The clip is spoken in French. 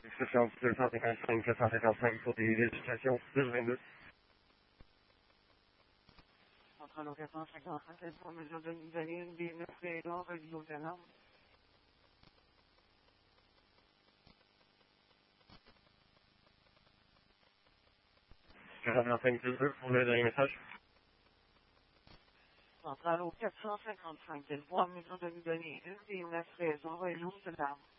Station 255, 455 pour des vérifications 1022. Entre location 55 pour mesure de Nivaline, B9 Raison, relié au Vietnam. Centrale 522 pour le dernier message. Centrale au 455, Villebois, mesure de Nivaline, B9 Raison, relié au Vietnam.